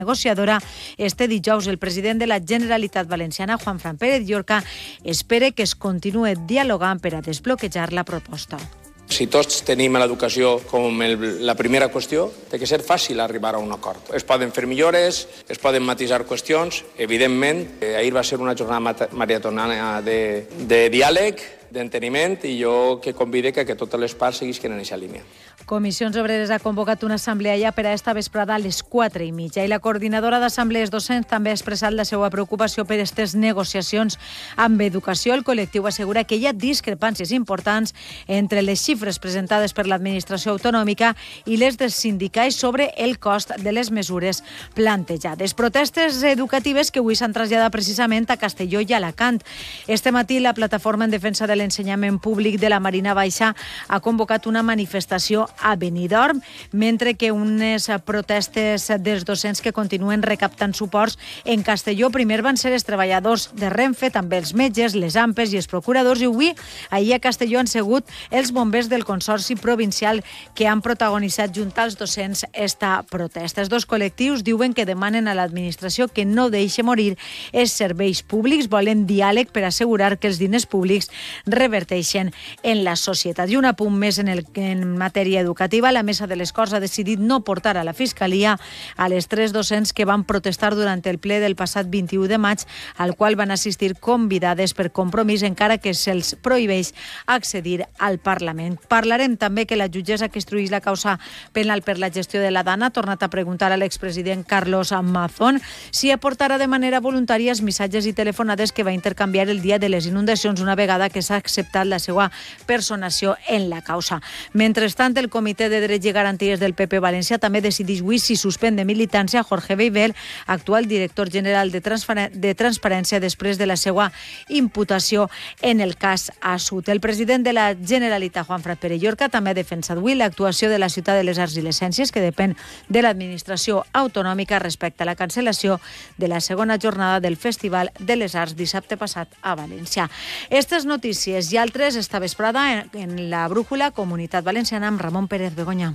negociadora. Este dijous, el president de la Generalitat Valenciana, Juanfran Pérez Llorca, espera que es continuï dialogant per a desbloquejar la proposta. Si tots tenim l'educació com la primera qüestió, té que ser fàcil arribar a un acord. Es poden fer millores, es poden matisar qüestions. Evidentment, ahir va ser una jornada maratoniana de diàleg, d'enteniment, i jo que convide que totes les parts seguisquen en aquesta línia. Comissions Obreres ha convocat una assemblea ja per a esta vesprada a les 4:30 i la coordinadora d'assemblees docents també ha expressat la seva preocupació per aquestes negociacions amb educació. El col·lectiu assegura que hi ha discrepàncies importants entre les xifres presentades per l'administració autonòmica i les dels sindicats sobre el cost de les mesures plantejades. Protestes educatives que avui s'han traslladat precisament a Castelló i Alacant. Este matí la plataforma en defensa de l'ensenyament públic de la Marina Baixa ha convocat una manifestació a Benidorm, mentre que unes protestes dels docents que continuen recaptant suports en Castelló. Primer van ser els treballadors de Renfe, també els metges, les AMPEs i els procuradors, i avui ahir a Castelló han sigut els bombers del Consorci Provincial que han protagonitzat junt als docents esta protesta. Els dos col·lectius diuen que demanen a l'administració que no deixi morir els serveis públics, volen diàleg per assegurar que els diners públics reverteixen en la societat. I un apunt més en matèria educativa, la Mesa de les Corts ha decidit no portar a la Fiscalia a les 3 docents que van protestar durant el ple del passat 21 de maig, al qual van assistir convidades per compromís, encara que se'ls prohibeix accedir al Parlament. Parlarem també que la jutgessa que instruïx la causa penal per la gestió de la Dana ha tornat a preguntar a l'expresident Carlos Mazón si aportarà de manera voluntària els missatges i telefonades que va intercanviar el dia de les inundacions una vegada que s'ha acceptat la seva personació en la causa. Mentrestant, el Comitè de Drets i Garanties del PP València també decideix avui si suspèn de militància Jorge Beibel, actual director general de Transparència, després de la seva imputació en el cas Assut. El president de la Generalitat, Juanfran Pérez Llorca, també ha defensat avui l'actuació de la Ciutat de les Arts i les Ciències, que depèn de l'administració autonòmica, respecte a la cancel·lació de la segona jornada del Festival de les Arts dissabte passat a València. Aquestes notícies i altres esta vesprada en la Brújula Comunitat Valenciana amb Ramon Pérez Begoña.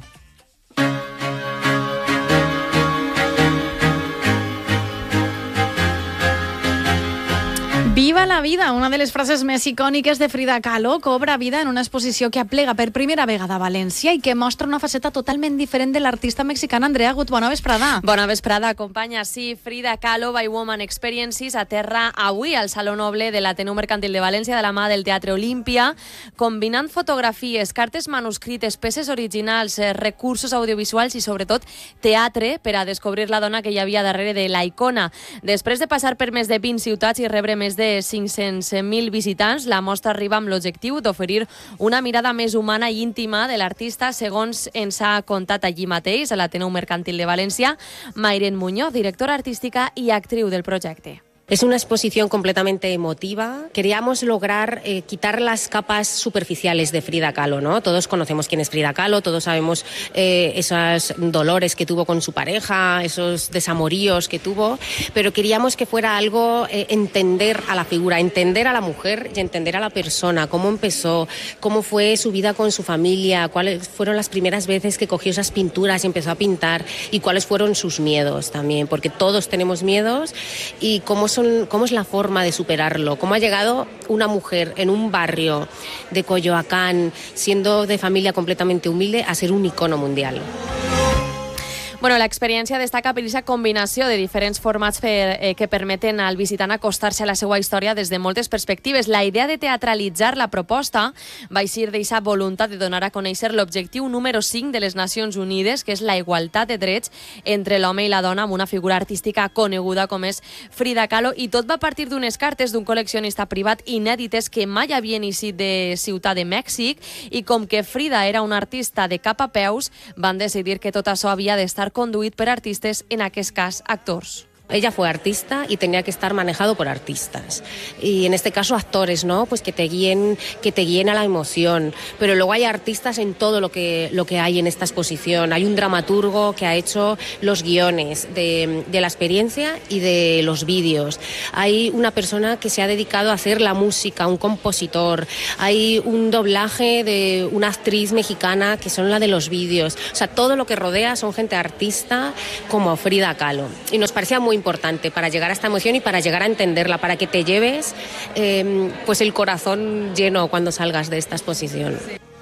Viva la vida, una de les frases més icòniques de Frida Kahlo, cobra vida en una exposició que aplega per primera vegada a València i que mostra una faceta totalment diferent de l'artista mexicana Andrea Gut. Bona vesprada. Bona vesprada, companya. Sí, Frida Kahlo by Woman Experiences aterra avui al Saló Noble de l'Ateneu Mercantil de València de la mà del Teatre Olímpia, combinant fotografies, cartes manuscrites, peces originals, recursos audiovisuals i, sobretot, teatre per a descobrir la dona que hi havia darrere de la icona. Després de passar per més de 20 ciutats i rebre més de 500.000 visitants, la mostra arriba amb l'objectiu d'oferir una mirada més humana i íntima de l'artista, segons ens ha contat allí mateix, a l'Ateneu Mercantil de València, Mairen Muñoz, directora artística i actriu del projecte. Es una exposición completamente emotiva. Queríamos lograr quitar las capas superficiales de Frida Kahlo, ¿no? Todos conocemos quién es Frida Kahlo, todos sabemos esos dolores que tuvo con su pareja, esos desamoríos que tuvo, pero queríamos que fuera algo, entender a la figura, entender a la mujer y entender a la persona, cómo empezó, cómo fue su vida con su familia, cuáles fueron las primeras veces que cogió esas pinturas y empezó a pintar, y cuáles fueron sus miedos también, porque todos tenemos miedos, y cómo es la forma de superarlo, cómo ha llegado una mujer en un barrio de Coyoacán, siendo de familia completamente humilde, a ser un icono mundial. Bueno, l'experiència destaca per aquesta combinació de diferents formats que permeten al visitant acostar-se a la seva història des de moltes perspectives. La idea de teatralitzar la proposta va eixir d'aquesta voluntat de donar a conèixer l'objectiu número 5 de les Nacions Unides, que és la igualtat de drets entre l'home i la dona, amb una figura artística coneguda com és Frida Kahlo, i tot va partir d'unes cartes d'un col·leccionista privat inèdites que mai havien eixit de Ciutat de Mèxic, i com que Frida era una artista de cap a peus, van decidir que tot això havia d'estar conduït per artistes, en aquest cas actors. Ella fue artista y tenía que estar manejado por artistas. Y en este caso actores, ¿no? Pues que te guíen a la emoción. Pero luego hay artistas en todo lo que hay en esta exposición. Hay un dramaturgo que ha hecho los guiones de la experiencia y de los vídeos. Hay una persona que se ha dedicado a hacer la música, un compositor. Hay un doblaje de una actriz mexicana que son la de los vídeos. O sea, todo lo que rodea son gente artista como Frida Kahlo. Y nos parecía muy importante para llegar a esta emoción y para llegar a entenderla, para que te lleves pues el corazón lleno cuando salgas de esta exposición.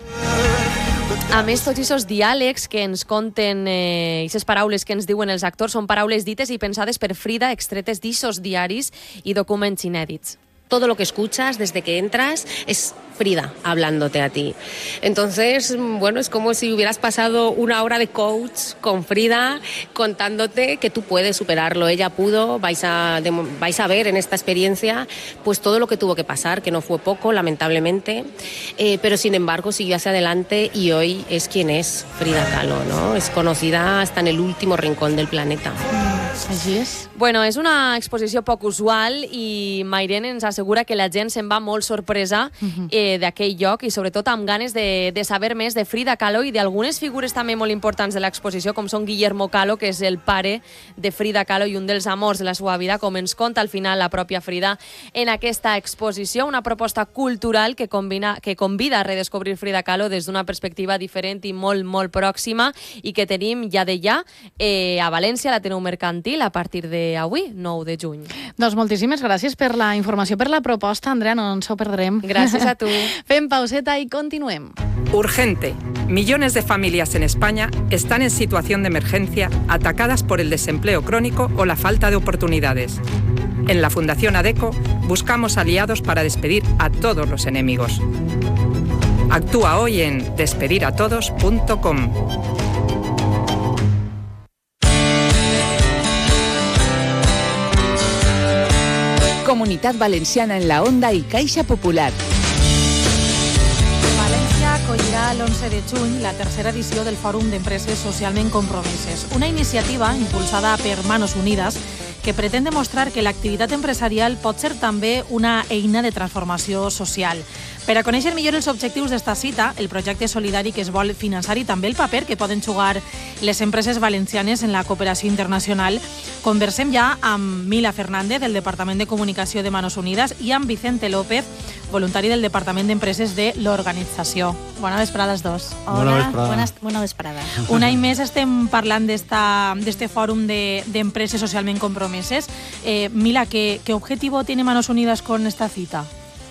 A més, tots aquests diàlegs que ens conten, aquestes paraules que ens diuen els actors, són paraules dites i pensades per Frida, extretes d'ixos diaris i documents inèdits. Todo lo que escuchas desde que entras es Frida hablándote a ti. Entonces, bueno, es como si hubieras pasado una hora de coach con Frida contándote que tú puedes superarlo. Ella pudo, vais a ver en esta experiencia pues todo lo que tuvo que pasar, que no fue poco, lamentablemente, pero sin embargo siguió hacia adelante y hoy es quien es Frida Kahlo, ¿no? Es conocida hasta en el último rincón del planeta. Així és. Bueno, és una exposició poc usual i Mairene ens assegura que la gent se'n va molt sorpresa d'aquell lloc i sobretot amb ganes de saber més de Frida Kahlo i d'algunes figures també molt importants de l'exposició, com són Guillermo Kahlo, que és el pare de Frida Kahlo i un dels amors de la seva vida, com ens conta al final la pròpia Frida en aquesta exposició. Una proposta cultural que convida a redescobrir Frida Kahlo des d'una perspectiva diferent i molt, molt pròxima i que tenim ja a València, a l'Ateneu Mercantil, a partir d'avui, 9 de juny. Doncs moltíssimes gràcies per la informació, per la proposta, Andrea, no ens ho perdrem. Gràcies a tu. Fem pauseta y continuem. Urgente. Millones de familias en España están en situación de emergencia, atacadas por el desempleo crónico o la falta de oportunidades. En la Fundación ADECO buscamos aliados para despedir a todos los enemigos. Actúa hoy en despediratodos.com. Comunitat Valenciana en la Onda i Caixa Popular. València acollirà l'11 de juny la tercera edició del Fòrum d'Empreses Socialment Compromeses, una iniciativa impulsada per Manos Unidas que pretén demostrar que l'activitat empresarial pot ser també una eina de transformació social. Per a conèixer millor els objectius d'esta cita, el projecte solidari que es vol finançar i també el paper que poden jugar les empreses valencianes en la cooperació internacional, conversem ja amb Mila Fernández, del Departament de Comunicació de Manos Unidas, i amb Vicente López, voluntari del Departament d'Empreses de l'organització. Bona vesprada als dos. Hola, bona vesprada. Un any més estem parlant d'este fòrum d'empreses socialment compromeses. Mila, ¿qué objetivo tiene Manos Unidas con esta cita?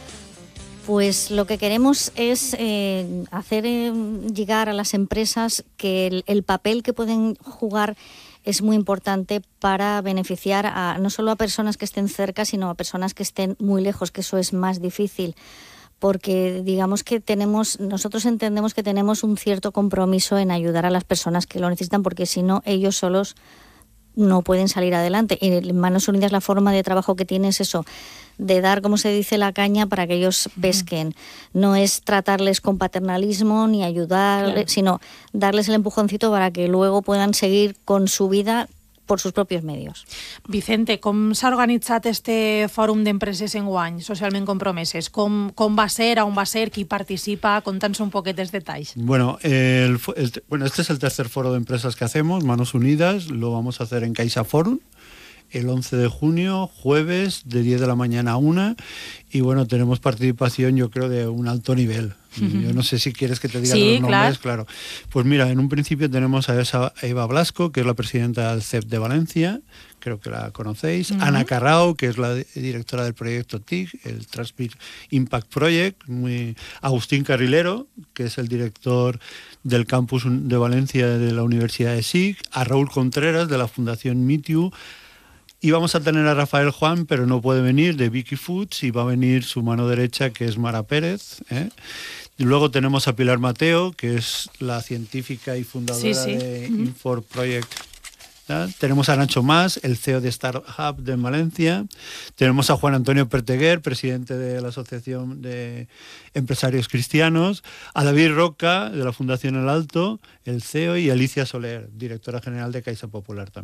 Pues lo que queremos es hacer llegar a las empresas que el papel que pueden jugar es muy importante para beneficiar no solo a personas que estén cerca, sino a personas que estén muy lejos, que eso es más difícil. Porque digamos que nosotros entendemos que tenemos un cierto compromiso en ayudar a las personas que lo necesitan, porque si no, ellos solos no pueden salir adelante. Y en Manos Unidas la forma de trabajo que tiene es eso, de dar, como se dice, la caña para que ellos pesquen. No es tratarles con paternalismo ni ayudarles, sino darles el empujoncito para que luego puedan seguir con su vida por sus propios medios. Vicente, com s'ha organitzat este fòrum d'empreses enguany, socialment compromeses? Com va ser, on va ser, qui participa? Conta'ns un poquet els detalls. Bueno, este es el tercer foro de empresas que hacemos, Manos Unidas, lo vamos a hacer en Caixa Forum, el 11 de junio, jueves, de 10 de la mañana a 1, y bueno, tenemos participación, yo creo, de un alto nivel. Yo no sé si quieres que te diga los nombres, claro. Pues mira, en un principio tenemos a Eva Blasco, que es la presidenta del CEP de Valencia, creo que la conocéis, Ana Carrao, que es la directora del proyecto TIC, el Transpir Impact Project, Agustín Carrilero, que es el director del campus de Valencia de la Universidad de SIC, a Raúl Contreras, de la Fundación MeToo. Y vamos a tener a Rafael Juan, pero no puede venir, de Vicky Foods, y va a venir su mano derecha, que es Mara Pérez. Y luego tenemos a Pilar Mateo, que es la científica y fundadora de Infor Project. Tenemos a Nacho Mas, el CEO de Startup de Valencia. Tenemos a Juan Antonio Perteguer, presidente de la Asociación de Empresarios Cristianos. A David Roca, de la Fundación El Alto, el CEO. Y Alicia Soler, directora general de Caixa Popular también.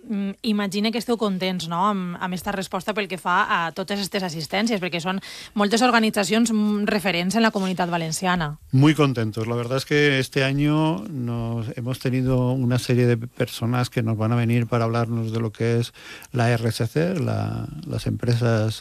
imagine que esteu contents, no?, amb aquesta resposta pel que fa a totes aquestes assistències, perquè són moltes organitzacions referents en la Comunitat Valenciana. Muy contentos. La verdad es que este año hemos tenido una serie de personas que nos van a venir para hablarnos de lo que es la RSC, las empresas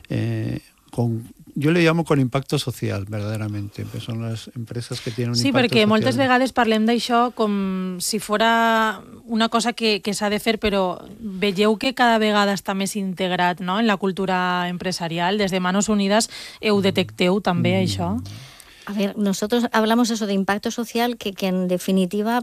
yo le llamo con impacto social, verdaderamente, que son las empresas que tienen un impacto social. Sí, perquè moltes vegades parlem d'això com si fora una cosa que s'ha de fer, però veieu que cada vegada està més integrat, no?, en la cultura empresarial. Des de Manos Unidas detecteu també això? A ver, nosotros hablamos eso de impacto social, que en definitiva,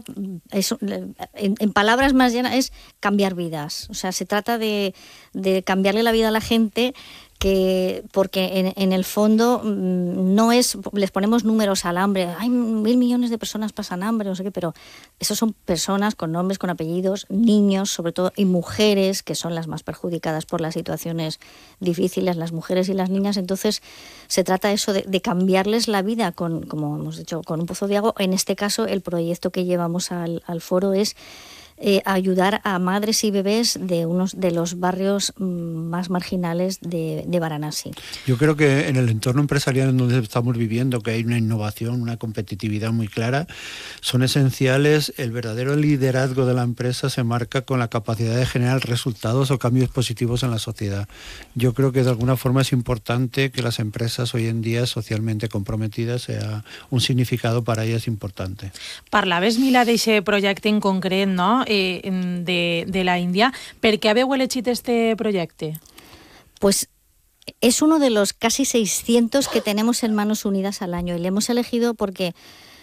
en palabras más llanas, es cambiar vidas. O sea, se trata de cambiarle la vida a la gente, porque en el fondo no es, les ponemos números al hambre, hay 1.000 millones de personas pasan hambre, no sé qué, pero esos son personas con nombres, con apellidos, niños sobre todo, y mujeres, que son las más perjudicadas por las situaciones difíciles, las mujeres y las niñas. Entonces se trata eso de cambiarles la vida como hemos dicho, con un pozo de agua. En este caso el proyecto que llevamos al foro es ayudar a madres y bebés de unos de los barrios más marginales de Varanasi. Yo creo que en el entorno empresarial en donde estamos viviendo, que hay una innovación, una competitividad muy clara, son esenciales. El verdadero liderazgo de la empresa se marca con la capacidad de generar resultados o cambios positivos en la sociedad. Yo creo que de alguna forma es importante que las empresas hoy en día socialmente comprometidas sea un significado para ellas importante. Parlaves, Mila, d'aquest projecte en concret, no?, de la India. ¿Per qué habéis elegit este proyecto? Pues es uno de los casi 600 que tenemos en Manos Unidas al año, y le hemos elegido porque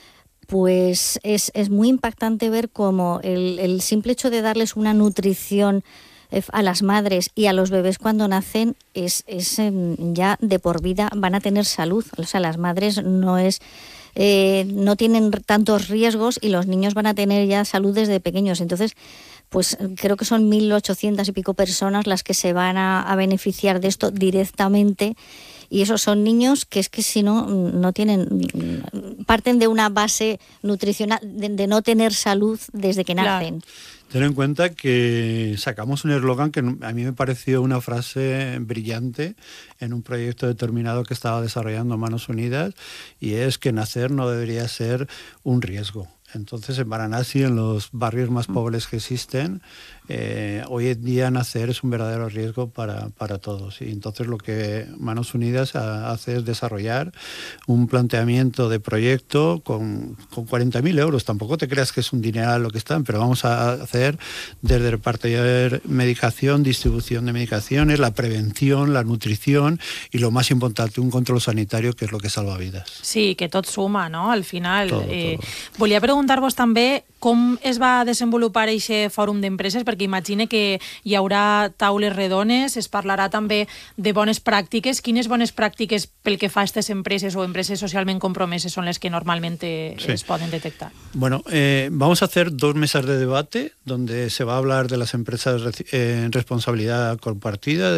pues es muy impactante ver cómo el simple hecho de darles una nutrición a las madres y a los bebés cuando nacen es ya de por vida, van a tener salud. O sea, las madres no tienen tantos riesgos y los niños van a tener ya salud desde pequeños. Entonces, pues creo que son 1.800 y pico personas las que se van a beneficiar de esto directamente, y esos son niños que es que si no tienen, parten de una base nutricional de no tener salud desde que nacen. Ten en cuenta que sacamos un eslogan que a mí me pareció una frase brillante en un proyecto determinado que estaba desarrollando Manos Unidas, y es que nacer no debería ser un riesgo. Entonces, en Varanasi, en los barrios más pobres que existen, hoy en día nacer es un verdadero riesgo para todos. Y entonces lo que Manos Unidas hace es desarrollar un planteamiento de proyecto con 40.000 euros. Tampoco te creas que es un dineral lo que están, pero vamos a hacer desde repartir medicación, distribución de medicaciones, la prevención, la nutrición y, lo más importante, un control sanitario, que es lo que salva vidas. Sí, que tot suma, no?, al final. Todo. Volia preguntar-vos també com es va desenvolupar aquest fòrum d'empreses, perquè imagine que hi haurà taules redones, es parlarà també de bones pràctiques. Quines bones pràctiques pel que fa a aquestes empreses o empreses socialment compromeses són les que normalmente es poden detectar? Bueno, vamos a hacer 2 mesas de debate donde se va a hablar de las empresas en responsabilidad compartida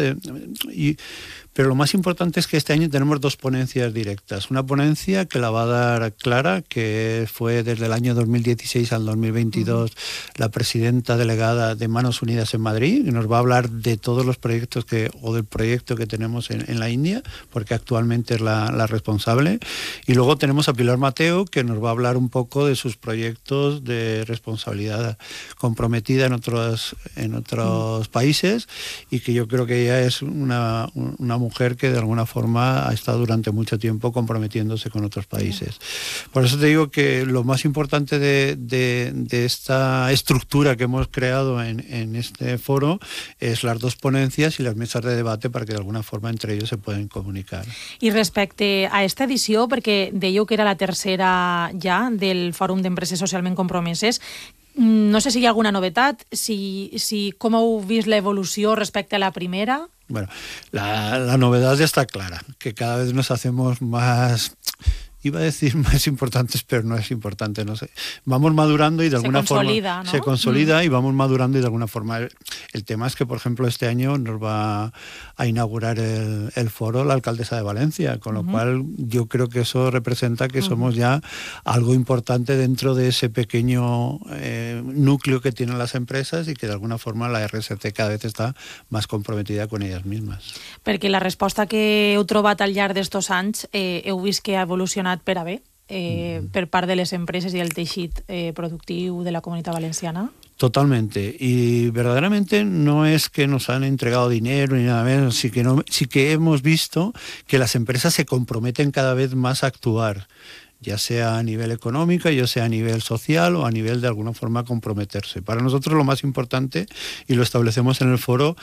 pero lo más importante es que este año tenemos 2 ponencias directas. Una ponencia que la va a dar Clara, que fue desde el año 2016 al 2022 la presidenta delegada de Manos Unidas en Madrid, y nos va a hablar de todos los proyectos o del proyecto que tenemos en la India, porque actualmente es la responsable. Y luego tenemos a Pilar Mateo, que nos va a hablar un poco de sus proyectos de responsabilidad comprometida en otros países, y que yo creo que ella es una mujer que de alguna forma ha estado durante mucho tiempo comprometiéndose con otros países. Por eso te digo que lo más importante de esta estructura que hemos creado en este foro es las 2 ponencias y las mesas de debate, para que de alguna forma entre ellos se puedan comunicar. I respecte a esta edició, perquè dèieu que era la tercera ja del Fòrum d'Empreses Socialment Compromeses, no sé si hi ha alguna novetat, com heu vist l'evolució respecte a la primera. Bueno, la novedad ya está clara, que cada vez nos hacemos más, iba a decir más importantes, pero no es importante, no sé. Vamos madurando y de alguna forma ¿no? se consolida y vamos madurando y de alguna forma el tema es que, por ejemplo, este año nos va a inaugurar el foro la alcaldesa de Valencia, con lo cual yo creo que eso representa que somos ya algo importante dentro de ese pequeño núcleo que tienen las empresas y que de alguna forma la RSC cada vez está más comprometida con ellas mismas. Perquè la resposta que heu trobat al llarg d'estos anys heu vist que ha evolucionat per a bé per part de les empreses i el teixit productiu de la Comunitat Valenciana? Totalmente. Y verdaderamente no es que nos han entregado dinero ni nada menos, sí que hemos visto que las empresas se comprometen cada vez más a actuar, ya sea a nivel económico, ya sea a nivel social o a nivel de alguna forma comprometerse. Para nosotros lo más importante, y lo establecemos en el foro,